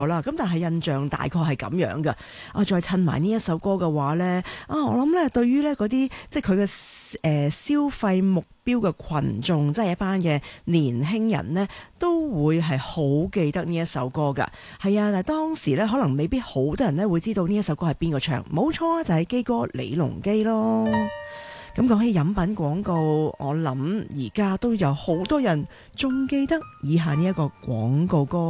啦，咁但係印象大概係咁樣嘅。再襯埋呢一首歌嘅話呢，我諗呢對於呢嗰啲即係佢嘅消費目標嘅群眾，即係一班嘅年輕人呢，都會係好記得呢一首歌㗎。係啊，但係當時呢，可能未必好多人呢會知道呢一首歌係邊個唱。冇錯啊，就係基哥李龍基咯。咁講起飲品廣告，我諗而家都有好多人仲記得以下呢一個廣告歌。